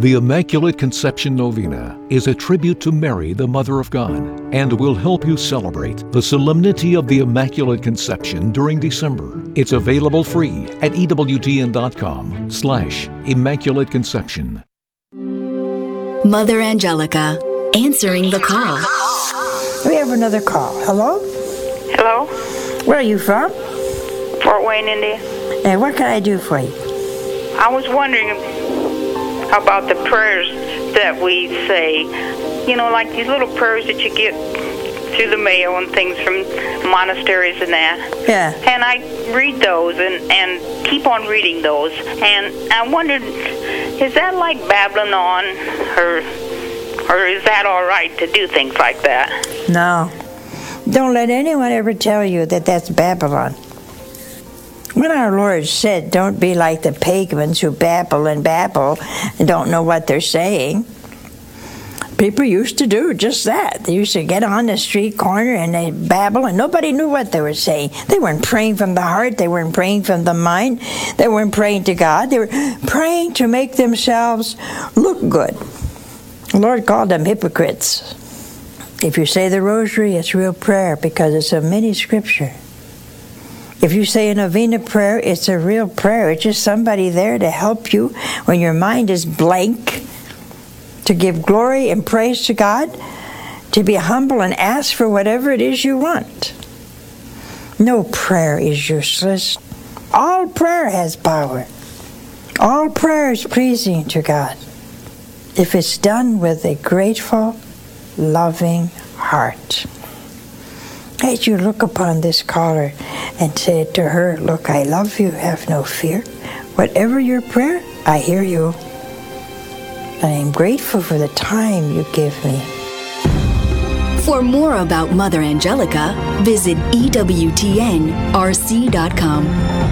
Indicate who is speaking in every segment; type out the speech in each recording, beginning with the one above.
Speaker 1: The Immaculate Conception Novena is a tribute to Mary, the Mother of God, and will help you celebrate the solemnity of the Immaculate Conception during December. It's available free at EWTN.com/Immaculate Conception.
Speaker 2: Mother Angelica, answering the call.
Speaker 3: We have another call. Hello?
Speaker 4: Hello?
Speaker 3: Where are you from?
Speaker 4: Fort Wayne, India.
Speaker 3: And what can I do for you?
Speaker 4: I was wondering about the prayers that we say. You know, like these little prayers that you get through the mail and things from monasteries and that.
Speaker 3: Yeah.
Speaker 4: And I read those and keep on reading those. And I wondered, is that like Babylon, or is that all right to do things like that?
Speaker 3: No. Don't let anyone ever tell you that that's Babylon. When our Lord said, don't be like the pagans who babble and don't know what they're saying, people used to do just that. They used to get on the street corner and they babble, and nobody knew what they were saying. They weren't praying from the heart. They weren't praying from the mind. They weren't praying to God. They were praying to make themselves look good. The Lord called them hypocrites. If you say the rosary, it's real prayer because it's a mini scripture. If you say a novena prayer, it's a real prayer. It's just somebody there to help you when your mind is blank, to give glory and praise to God, to be humble and ask for whatever it is you want. No prayer is useless. All prayer has power. All prayer is pleasing to God if it's done with a grateful, loving heart. As you look upon this caller and say to her, look, I love you, have no fear. Whatever your prayer, I hear you. And I'm grateful for the time you give me.
Speaker 2: For more about Mother Angelica, visit EWTNRC.com.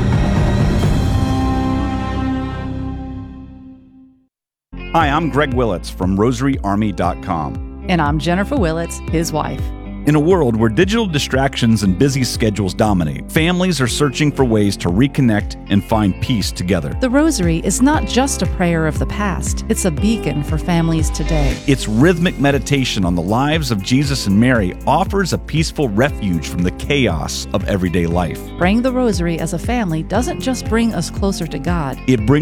Speaker 5: Hi, I'm Greg Willits from RosaryArmy.com.
Speaker 6: And I'm Jennifer Willits, his wife.
Speaker 5: In a world where digital distractions and busy schedules dominate, families are searching for ways to reconnect and find peace together.
Speaker 6: The Rosary is not just a prayer of the past, it's a beacon for families today.
Speaker 5: Its rhythmic meditation on the lives of Jesus and Mary offers a peaceful refuge from the chaos of everyday life.
Speaker 6: Praying the Rosary as a family doesn't just bring us closer to God.
Speaker 5: It brings